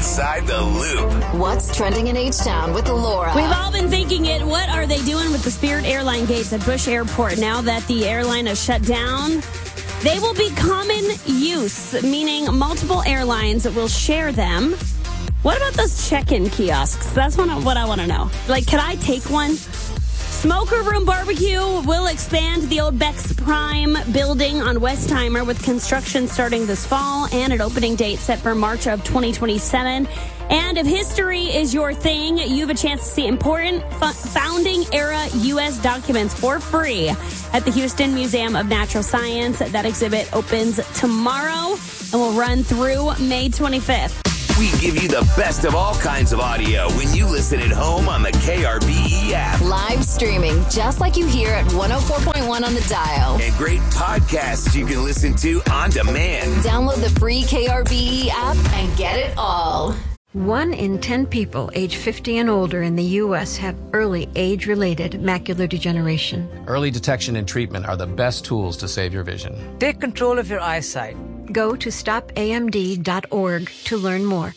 Inside the Loop. What's trending in H-Town with Laura? We've all been thinking it. What are they doing with the Spirit airline gates at Bush Airport now that the airline is shut down? They will be common use, meaning multiple airlines will share them. What about those check-in kiosks? That's what I want to know. Like, could I take one? Smoker Room Barbecue will expand the old Beck's Prime building on Westheimer with construction starting this fall and an opening date set for March of 2027. And if history is your thing, you have a chance to see important founding-era U.S. documents for free at the Houston Museum of Natural Science. That exhibit opens tomorrow and will run through May 25th. We give you the best of all kinds of audio when you listen at home on the KRBE app. Live streaming, just like you hear at 104.1 on the dial. And great podcasts you can listen to on demand. Download the free KRBE app and get it all. 1 in 10 people age 50 and older in the U.S. have early age-related macular degeneration. Early detection and treatment are the best tools to save your vision. Take control of your eyesight. Go to stopamd.org to learn more.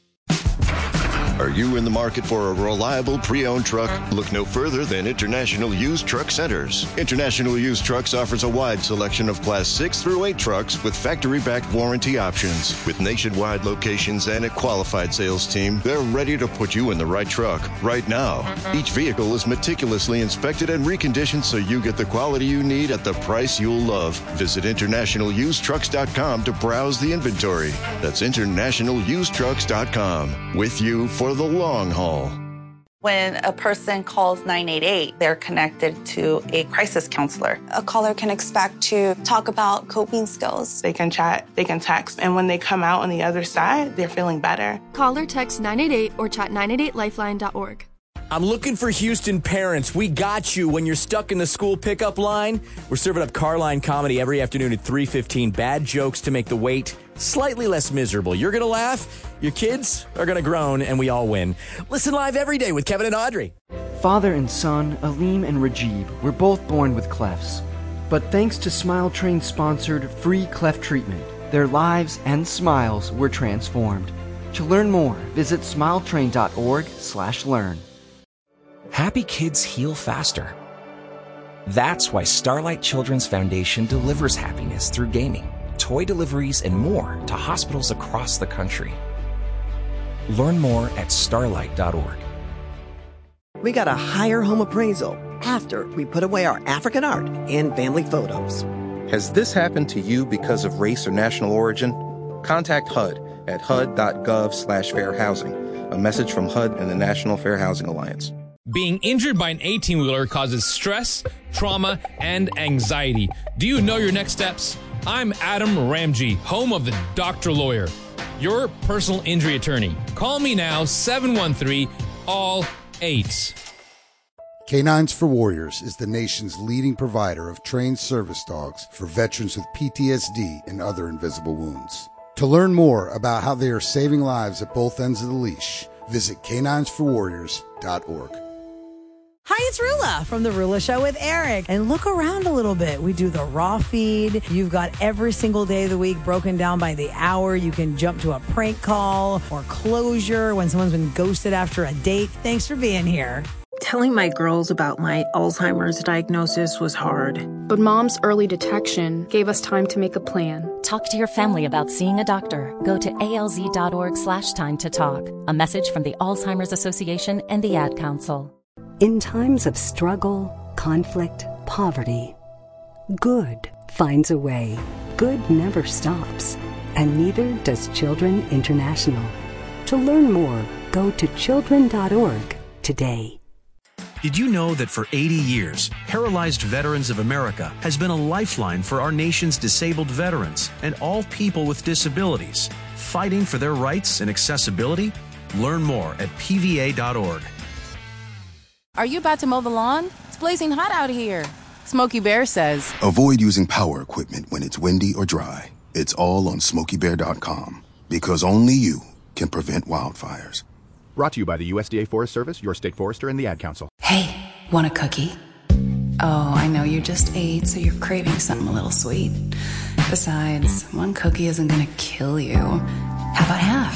Are you in the market for a reliable pre-owned truck? Look no further than International Used Truck Centers. International Used Trucks offers a wide selection of Class 6 through 8 trucks with factory-backed warranty options. With nationwide locations and a qualified sales team, they're ready to put you in the right truck right now. Each vehicle is meticulously inspected and reconditioned so you get the quality you need at the price you'll love. Visit InternationalUsedTrucks.com to browse the inventory. That's InternationalUsedTrucks.com. With you for the long haul. When a person calls 988, they're connected to a crisis counselor. A caller can expect to talk about coping skills. They can chat, they can text, and when they come out on the other side, they're feeling better. Call or text 988 or chat 988lifeline.org. I'm looking for Houston parents. We got you when you're stuck in the school pickup line. We're serving up Carline comedy every afternoon at 3:15. Bad jokes to make the wait slightly less miserable. You're going to laugh, your kids are going to groan, and we all win. Listen live every day with Kevin and Audrey. Father and son, Aleem and Rajib, were both born with clefts. But thanks to Smile Train's sponsored free cleft treatment, their lives and smiles were transformed. To learn more, visit smiletrain.org/learn. Happy kids heal faster. That's why Starlight Children's Foundation delivers happiness through gaming, toy deliveries, and more to hospitals across the country. Learn more at starlight.org. We got a higher home appraisal after we put away our African art and family photos. Has this happened to you because of race or national origin? Contact HUD at hud.gov/fair housing. A message from HUD and the National Fair Housing Alliance. Being injured by an 18-wheeler causes stress, trauma, and anxiety. Do you know your next steps? I'm Adam Ramji, home of the Dr. Lawyer, your personal injury attorney. Call me now, 713-ALL-8. Canines for Warriors is the nation's leading provider of trained service dogs for veterans with PTSD and other invisible wounds. To learn more about how they are saving lives at both ends of the leash, visit caninesforwarriors.org. Hi, it's Rula from The Rula Show with Eric. And look around a little bit. We do the raw feed. You've got every single day of the week broken down by the hour. You can jump to a prank call or closure when someone's been ghosted after a date. Thanks for being here. Telling my girls about my Alzheimer's diagnosis was hard. But Mom's early detection gave us time to make a plan. Talk to your family about seeing a doctor. Go to alz.org/time to talk. A message from the Alzheimer's Association and the Ad Council. In times of struggle, conflict, poverty, good finds a way. Good never stops. And neither does Children International. To learn more, go to children.org today. Did you know that for 80 years, Paralyzed Veterans of America has been a lifeline for our nation's disabled veterans and all people with disabilities, fighting for their rights and accessibility? Learn more at pva.org. Are you about to mow the lawn? It's blazing hot out here. Smokey Bear says, avoid using power equipment when it's windy or dry. It's all on SmokeyBear.com, because only you can prevent wildfires. Brought to you by the USDA Forest Service, your state forester, and the Ad Council. Hey, want a cookie? Oh, I know you just ate, so you're craving something a little sweet. Besides, one cookie isn't going to kill you. How about half?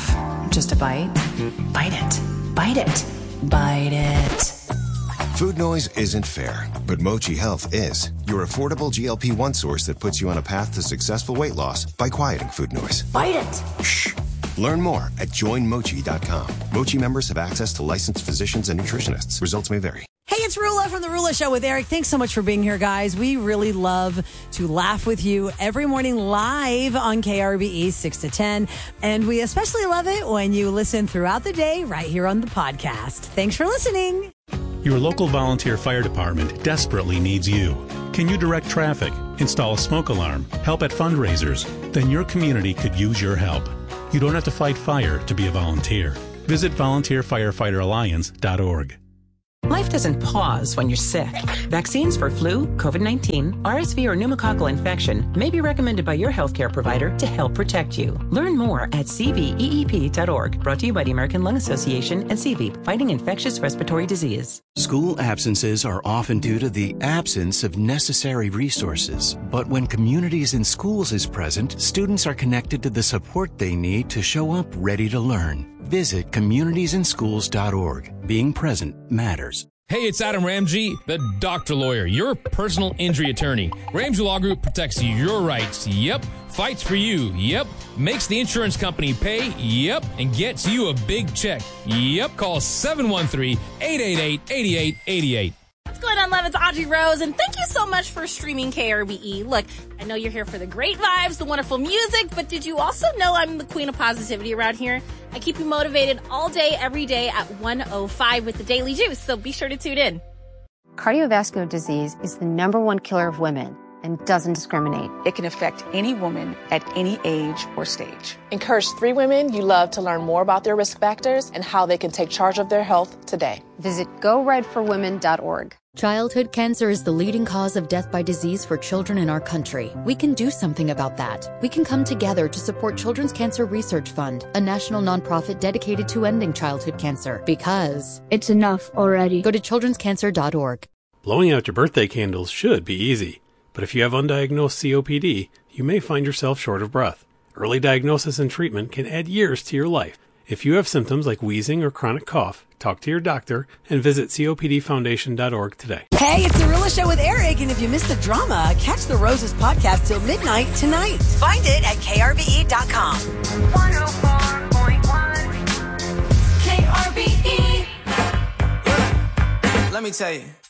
just a bite? Bite it. Bite it. Bite it. Food noise isn't fair, but Mochi Health is. Your affordable GLP-1 source that puts you on a path to successful weight loss by quieting food noise. Bite it. Shh. Learn more at joinmochi.com. Mochi members have access to licensed physicians and nutritionists. Results may vary. Hey, it's Rula from The Rula Show with Eric. Thanks so much for being here, guys. We really love to laugh with you every morning live on KRBE 6 to 10. And we especially love it when you listen throughout the day right here on the podcast. Thanks for listening. Your local volunteer fire department desperately needs you. Can you direct traffic, install a smoke alarm, help at fundraisers? Then your community could use your help. You don't have to fight fire to be a volunteer. Visit volunteerfirefighteralliance.org. Life doesn't pause when you're sick. Vaccines for flu, COVID-19, RSV, or pneumococcal infection may be recommended by your healthcare provider to help protect you. Learn more at cveep.org. Brought to you by the American Lung Association and CVEEP, fighting infectious respiratory disease. School absences are often due to the absence of necessary resources. But when Communities in Schools is present, students are connected to the support they need to show up ready to learn. Visit communitiesinschools.org. Being present matters. Hey, it's Adam Ramsey, the Doctor Lawyer, your personal injury attorney. Ramsey Law Group protects your rights. Yep. Fights for you. Yep. Makes the insurance company pay. Yep. And gets you a big check. Yep. Call 713-888-8888. What's going on, love? It's Audrey Rose, and thank you so much for streaming KRBE. Look, I know you're here for the great vibes, the wonderful music, but did you also know I'm the queen of positivity around here? I keep you motivated all day, every day at 1:05 with the Daily Juice, so be sure to tune in. Cardiovascular disease is the #1 killer of women and doesn't discriminate. It can affect any woman at any age or stage. Encourage 3 women you love to learn more about their risk factors and how they can take charge of their health today. Visit GoRedForWomen.org. Childhood cancer is the leading cause of death by disease for children in our country. We can do something about that. We can come together to support Children's Cancer Research Fund, a national nonprofit dedicated to ending childhood cancer. Because it's enough already. Go to childrenscancer.org. Blowing out your birthday candles should be easy. But if you have undiagnosed COPD, you may find yourself short of breath. Early diagnosis and treatment can add years to your life. If you have symptoms like wheezing or chronic cough, talk to your doctor and visit COPDfoundation.org today. Hey, it's The Rula Show with Eric, and if you missed the drama, catch the Roses podcast till midnight tonight. Find it at KRBE.com. 104.1 KRBE. Let me tell you.